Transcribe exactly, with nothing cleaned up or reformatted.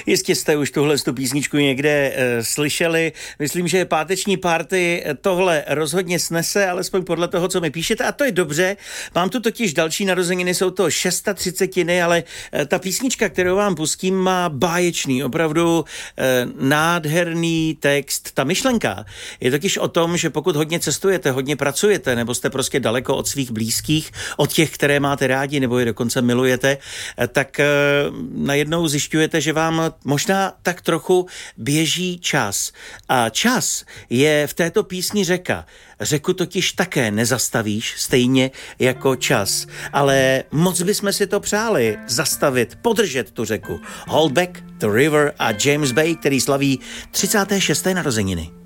Jistě jste už tuhle tu písničku někde e, slyšeli. Myslím, že páteční party tohle rozhodně snese, alespoň podle toho, co mi píšete. A to je dobře. Mám tu totiž další narozeniny, jsou to šestadvacátiny, ale e, ta písnička, kterou vám pustím, má báječný, opravdu e, nádherný text. Ta myšlenka je totiž o tom, že pokud hodně cestujete, hodně pracujete, nebo jste prostě daleko od svých blízkých, od těch, které máte rádi, nebo je dokonce milujete, e, tak e, najednou zjišťujete, že vám možná tak trochu běží čas. A čas je v této písni řeka. Řeku totiž také nezastavíš, stejně jako čas. Ale moc bychom si to přáli, zastavit, podržet tu řeku. Hold Back the River a James Bay, který slaví třicáté šesté narozeniny.